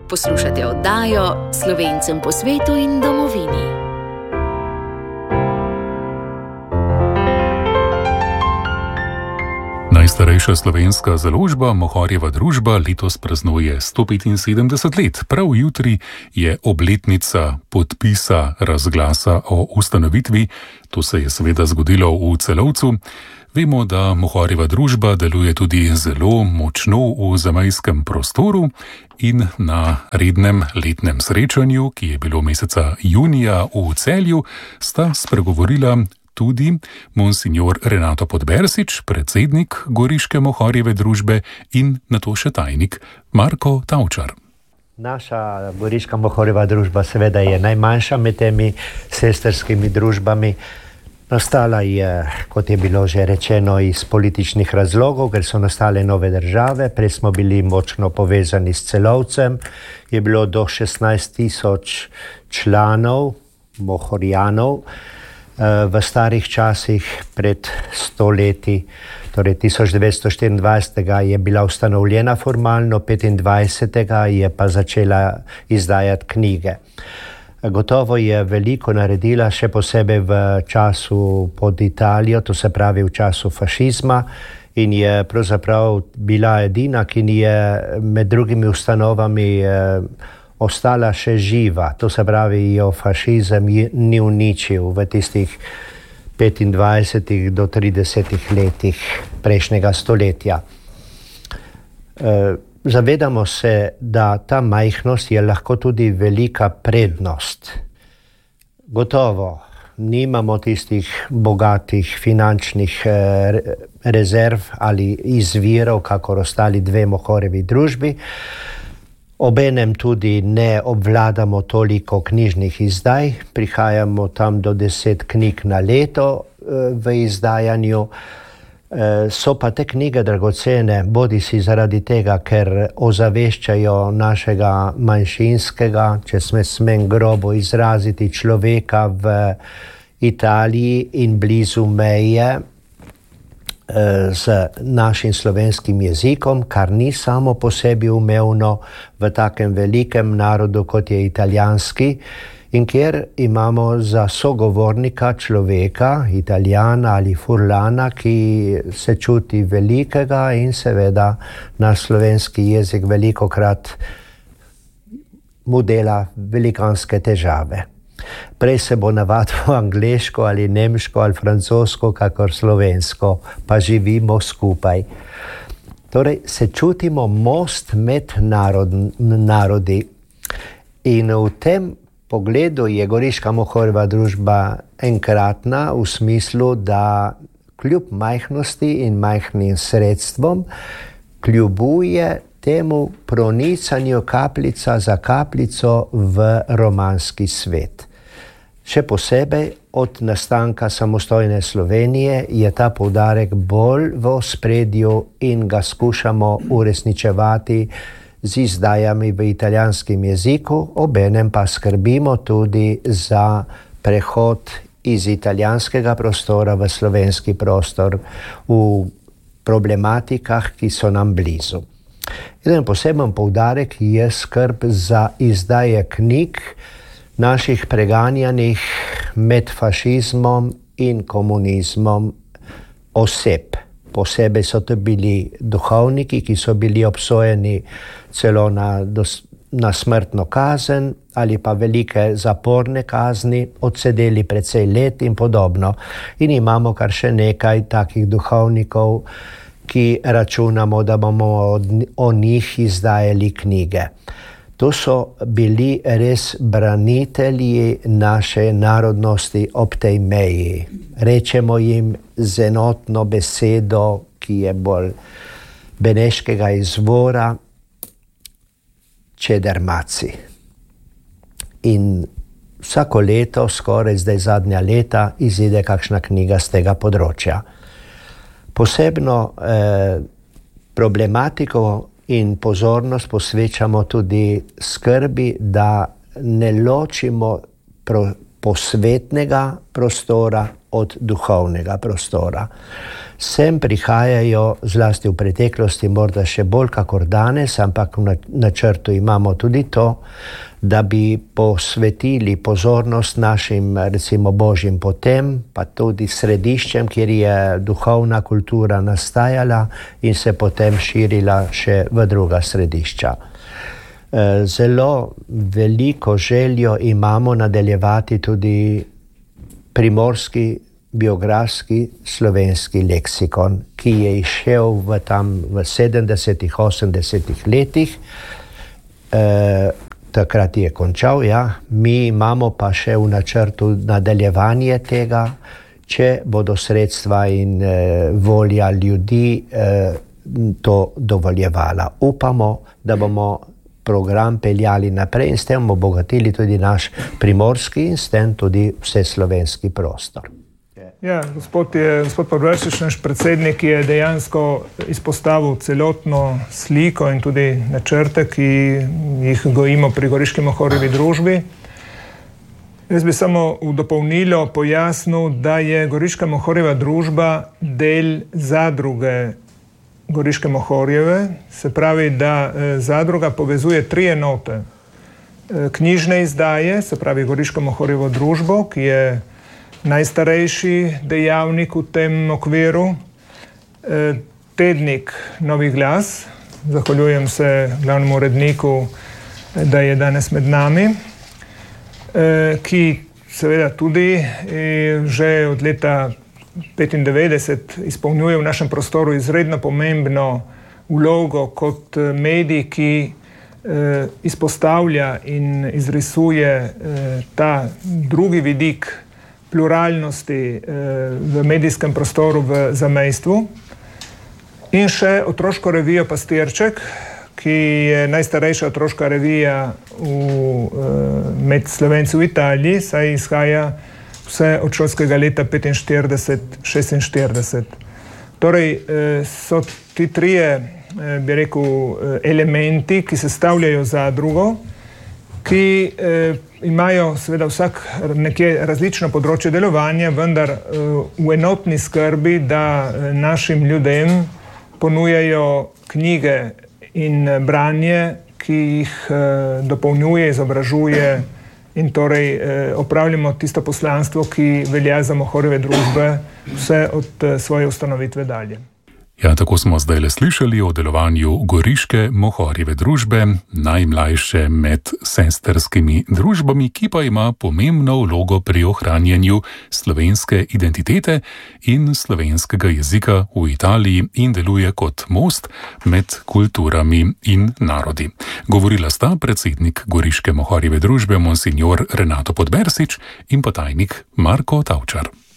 Poslušate oddajo Slovencem po svetu in domovini. Najstarejša slovenska založba Mohorjeva družba letos praznuje 175 let. Prav jutri je obletnica podpisa razglasa o ustanovitvi. To se je seveda zgodilo v Celovcu. Vemo, da Mohorjeva družba deluje tudi zelo močno v zamejskem prostoru in na rednem letnem srečanju, ki je bilo meseca junija v Celju, sta spregovorila tudi monsignor Renato Podbersič, predsednik Goriške Mohorjeve družbe, in nato še tajnik Marko Tavčar. Naša Goriška Mohorjeva družba seveda je najmanjša med temi sestrskimi družbami. Nastala je, kot je bilo že rečeno, iz političnih razlogov, ker so nastale nove države. Prej smo bili močno povezani s Celovcem. Je bilo do 16,000 članov, mohorjanov. V starih časih pred 100 leti, torej 1924. Je bila ustanovljena formalno, 25. je pa začela izdajati knjige. Gotovo je veliko naredila, še posebej v času pod Italijo, to se pravi v času fašizma, in je pravzaprav bila edina, ki je med drugimi ustanovami ostala še živa. To se pravi, jo fašizem ni uničil v tistih 25 do 30 letih prejšnjega stoletja. Zavedamo se, da ta majhnost je lahko tudi velika prednost. Gotovo nimamo tistih bogatih finančnih rezerv ali izvirov, kakor ostali dve Mohorjevi družbi. Obenem tudi ne obvladamo toliko knjižnih izdaj, prihajamo tam do 10 knjig na leto v izdajanju. So pa te knjige dragocene, bodisi zaradi tega, ker ozaveščajo našega manjšinskega, če smem grobo izraziti, človeka v Italiji in blizu meje z našim slovenskim jezikom, kar ni samo po sebi umevno v takem velikem narodu, kot je italijanski, in kjer imamo za sogovornika človeka, Italijana ali Furlana, ki se čuti velikega in seveda naš slovenski jezik velikokrat mu dela velikanske težave. Prej se bo navadil angleško ali nemško ali francosko, kakor slovensko, pa živimo skupaj. Torej se čutimo most med narodi. In v tem pogledu je Goriška Mohorjeva družba enkratna v smislu, da kljub majhnosti in majhnim sredstvom kljubuje temu pronicanju kapljica za kapljico v romanski svet. Še posebej od nastanka samostojne Slovenije je ta poudarek bolj v ospredju in ga skušamo uresničevati z izdajami v italijanskem jeziku, obenem pa skrbimo tudi za prehod iz italijanskega prostora v slovenski prostor v problematikah, ki so nam blizu. Eden poseben poudarek je skrb za izdaje knjig naših preganjanih med fašizmom in komunizmom oseb. Posebej so to bili duhovniki, ki so bili obsojeni celo na smrtno kazen ali pa velike zaporne kazni, odsedeli precej let in podobno. In imamo kar še nekaj takih duhovnikov, ki računamo, da bomo o njih izdajali knjige. To so bili res branitelji naše narodnosti ob tej meji. Rečemo jim z enotno besedo, ki je bolj beneškega izvora, čedermaci. In vsako leto, skoraj zdaj zadnja leta, izide kakšna knjiga z tega področja. Posebno problematiko in pozornost posvečamo tudi skrbi, da ne ločimo posvetnega prostora od duhovnega prostora. Sem prihajajo, zlasti v preteklosti, morda še bolj kakor danes, ampak v načrtu imamo tudi to, da bi posvetili pozornost našim, recimo, božjim potem, pa tudi središčem, kjer je duhovna kultura nastajala in se potem širila še v druga središča. Zelo veliko željo imamo nadaljevati tudi primorski biografski slovenski leksikon, ki je izšel v 70-ih, 80-ih letih. Takrat je končal, ja. Mi imamo pa še v načrtu nadaljevanje tega, če bodo sredstva in volja ljudi to dovoljevala. Upamo, da bomo program peljali naprej in s tem obogatili tudi naš primorski in s tem tudi vseslovenski prostor. Ja, gospod Podvršič, naš predsednik, je dejansko izpostavil celotno sliko in tudi načrte, ki jih gojimo pri Goriški mohorjevi družbi. Jaz bi samo v dopolnilo pojasnil, da je Goriška mohorjeva družba del zadruge Goriške mohorjeve, se pravi, da zadruga povezuje 3 enote. Knjižne izdaje, se pravi Goriško mohorjevo družbo, ki je najstarejši dejavnik v tem okviru, tednik Novi glas, zahvaljujem se glavnemu uredniku, da je danes med nami, ki seveda tudi že od leta 1995 izpolnjuje v našem prostoru izredno pomembno vlogo kot medij, ki izpostavlja in izrisuje ta drugi vidik pluralnosti v medijskem prostoru v zamejstvu. In še otroško revijo Pastirček, ki je najstarejša otroška revija med Slovenci v Italiji, saj izhaja vse od šolskega leta 45-46. Torej so ti 3, bi rekel, elementi, ki sestavljajo zadrugo, ki imajo seveda vsak nekje različno področje delovanja, vendar v enotni skrbi, da našim ljudem ponujajo knjige in branje, ki jih dopolnjuje, izobražuje in torej opravljamo tisto poslanstvo, ki velja za mohorjeve družbe vse od svoje ustanovitve dalje. Ja, tako smo zdaj le slišali o delovanju Goriške mohorjeve družbe, najmlajše med sestrskimi družbami, ki pa ima pomembno vlogo pri ohranjanju slovenske identitete in slovenskega jezika v Italiji in deluje kot most med kulturami in narodi. Govorila sta predsednik Goriške mohorjeve družbe monsignor Renato Podbersič in pa tajnik Marko Tavčar.